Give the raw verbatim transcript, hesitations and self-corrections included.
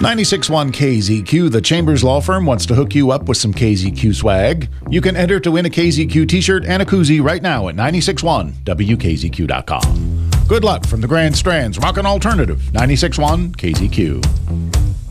ninety-six point one K Z Q, the Chambers Law Firm, wants to hook you up with some K Z Q swag. You can enter to win a K Z Q t-shirt and a koozie right now at nine six one W K Z Q dot com. Good luck from the Grand Strand's Rockin' Alternative, ninety-six point one K Z Q.